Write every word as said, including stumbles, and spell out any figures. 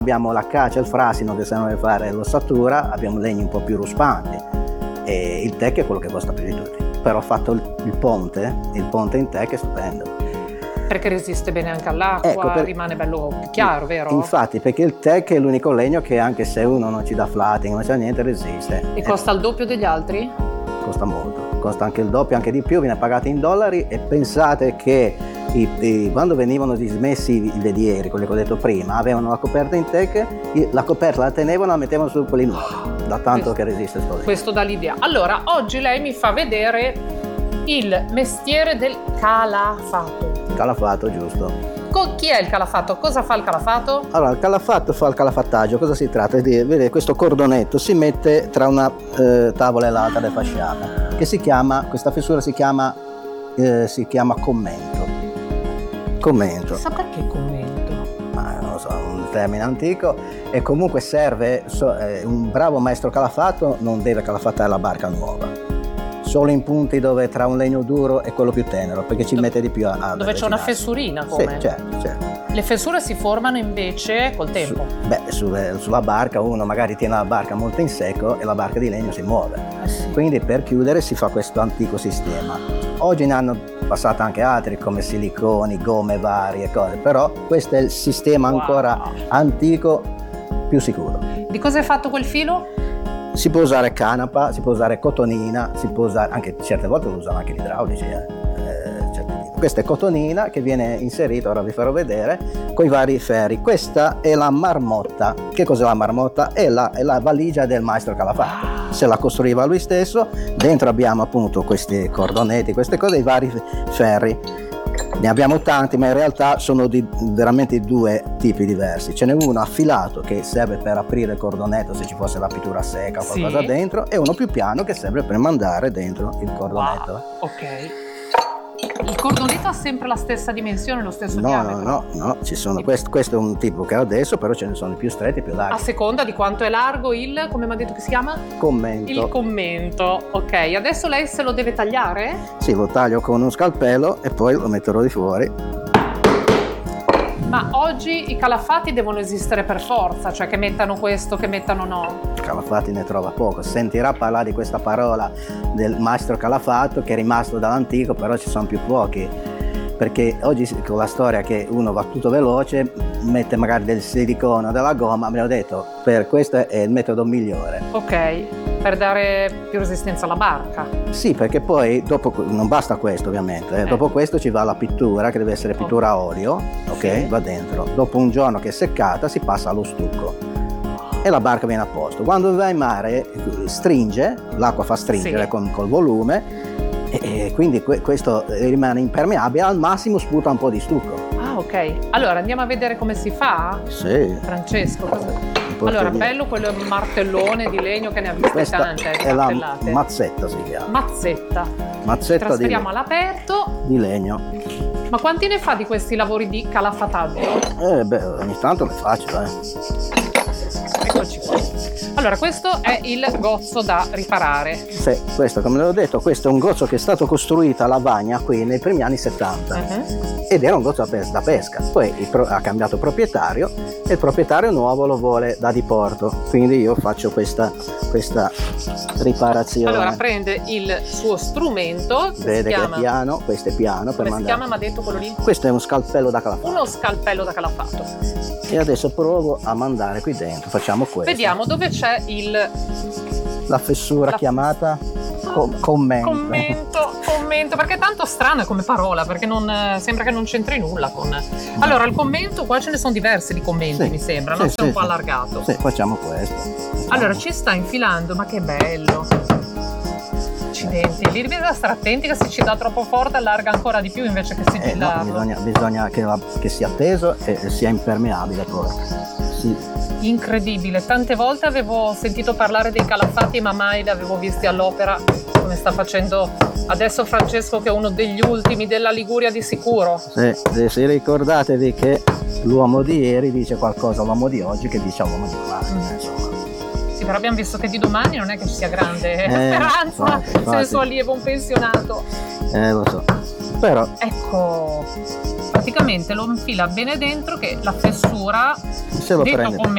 Abbiamo la cacia e il frasino che servono per fare l'ossatura, abbiamo legni un po' più ruspanti e il tech è quello che costa più di tutti. Però ho fatto il, il ponte, il ponte in tech è stupendo. Perché resiste bene anche all'acqua, ecco, per... rimane bello chiaro, vero? Infatti, perché il tech è l'unico legno che anche se uno non ci dà flatting, non c'è niente, resiste. E costa il doppio degli altri? Costa molto, costa anche il doppio, anche di più, viene pagato in dollari e pensate che i, i, quando venivano dismessi i vedieri, quelli che ho detto prima, avevano la coperta in tech, la coperta la tenevano e la mettevano su quelli nuovi, da tanto questo, che resiste sto legno. Questo dà l'idea. Allora, oggi lei mi fa vedere il mestiere del calafato. Calafato, giusto. Con chi è il calafato? Cosa fa il calafato? Allora, il calafatto fa il calafattaggio. Cosa si tratta? Di vedere questo cordonetto si mette tra una eh, tavola e l'altra del fasciato, che si chiama, questa fessura si chiama, eh, si chiama commento. Commento. Sa perché commento? Ma non lo so, un termine antico, e comunque serve, so, eh, un bravo maestro calafato non deve calafattare la barca nuova. Solo in punti dove tra un legno duro e quello più tenero, perché ci dove, mette di più a, a dove c'è una fessurina, come? Sì, certo, certo. Le fessure si formano invece col tempo. Su, beh, su, sulla barca uno magari tiene la barca molto in secco e la barca di legno si muove. Eh sì. Quindi per chiudere si fa questo antico sistema. Oggi ne hanno passato anche altri come siliconi, gomme varie cose, però questo è il sistema ancora wow. antico più sicuro. Di cosa è fatto quel filo? Si può usare canapa, si può usare cotonina, si può usare, anche certe volte lo usano anche gli idraulici. Eh. Eh, certe Questa è cotonina che viene inserita, ora vi farò vedere, con i vari ferri. Questa è la marmotta. Che cos'è la marmotta? È la, è la valigia del maestro calafato. Se la costruiva lui stesso, dentro abbiamo appunto questi cordonetti, queste cose, i vari ferri. Ne abbiamo tanti, ma in realtà sono di veramente due tipi diversi. Ce n'è uno affilato che serve per aprire il cordonetto se ci fosse la pittura secca o qualcosa sì. dentro, e uno più piano che serve per mandare dentro il cordonetto. Wow. Ok. Il cordonetto ha sempre la stessa dimensione, lo stesso no, diametro? No, no, no, ci sono, questo, questo è un tipo che ho adesso, però ce ne sono più stretti e più larghi. A seconda di quanto è largo il, come mi ha detto che si chiama? Commento. Il commento, ok. Adesso lei se lo deve tagliare? Sì, lo taglio con uno scalpello e poi lo metterò di fuori. Ma oggi i calafati devono esistere per forza, cioè che mettano questo, che mettano no? Calafati ne trova poco, sentirà parlare di questa parola del maestro calafato che è rimasto dall'antico, però ci sono più pochi, perché oggi con la storia che uno va tutto veloce, mette magari del silicone o della gomma, abbiamo detto, per questo è il metodo migliore. Ok, per dare più resistenza alla barca. Sì, perché poi dopo, non basta questo ovviamente, eh. Eh. dopo questo ci va la pittura, che deve essere pittura a olio, ok? Sì. Va dentro. Dopo un giorno che è seccata si passa allo stucco e la barca viene a posto. Quando va in mare stringe, l'acqua fa stringere sì. con, col volume, e, e quindi que- questo rimane impermeabile, al massimo sputa un po' di stucco. Ah, ok. Allora andiamo a vedere come si fa? Sì. Francesco, cosa... Allora, bello quello martellone di legno che ne ha viste Questa tante. È la mazzetta, si chiama. Mazzetta. Mazzetta trasferiamo di all'aperto. Di legno. Ma quanti ne fa di questi lavori di calafataggio? Eh beh, ogni tanto le faccio, eh. Eccoci qua. Allora, questo è il gozzo da riparare. Sì, questo, come l'ho detto, questo è un gozzo che è stato costruito a Lavagna qui nei primi anni settanta. Uh-huh. Ed era un gozzo da pesca. Poi pro- ha cambiato proprietario e il proprietario nuovo lo vuole da diporto. Quindi io faccio questa, questa riparazione. Allora, prende il suo strumento. Vede che chiama... è piano, questo è piano. Come per si mandare... chiama, mi ha detto quello lì? Questo è uno scalpello da calafato. Uno scalpello da calafato. E adesso provo a mandare qui dentro, facciamo questo. Vediamo dove c'è il... La fessura La... chiamata com- commento. Commento, commento, perché è tanto strana come parola, perché non, sembra che non c'entri nulla con... Allora, il commento, qua ce ne sono diversi di commenti, sì, mi sembra, sì, no? Sì, Sei un sì, po' allargato. Sì, facciamo questo. Facciamo. Allora, ci sta infilando, ma che bello. Accidenti, lì bisogna stare attenti che se ci dà troppo forte allarga ancora di più invece che eh, sigillarlo. No, bisogna, bisogna che, la, che sia teso e sia impermeabile poi. Sì. Incredibile, tante volte avevo sentito parlare dei calafati ma mai li avevo visti all'opera come sta facendo adesso Francesco, che è uno degli ultimi della Liguria di sicuro. Sì, sì, ricordatevi che l'uomo di ieri dice qualcosa all'uomo di oggi che dice all'uomo di domani, mm. insomma. Sì, però abbiamo visto che di domani non è che ci sia grande eh, speranza, infatti, infatti. se il suo allievo un pensionato. Eh, lo so. Però... Ecco, praticamente lo infila bene dentro che la fessura se lo detto prende. Come